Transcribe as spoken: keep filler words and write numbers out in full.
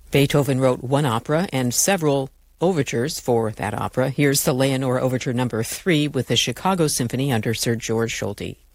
Beethoven wrote one opera and several overtures for that opera. Here's the Leonore Overture number three with the Chicago Symphony under Sir George Solti.